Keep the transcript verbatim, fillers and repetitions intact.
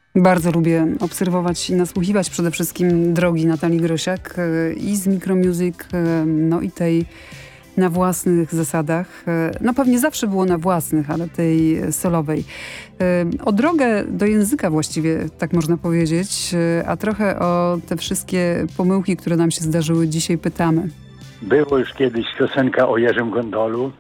Bardzo lubię obserwować i nasłuchiwać przede wszystkim drogi Natalii Grosiak e, i z Micromusic, e, no i tej na własnych zasadach. E, no pewnie zawsze było na własnych, ale tej solowej. E, o drogę do języka właściwie, tak można powiedzieć, e, a trochę o te wszystkie pomyłki, które nam się zdarzyły, dzisiaj pytamy. Było już kiedyś piosenka o Jerzym Gondolu.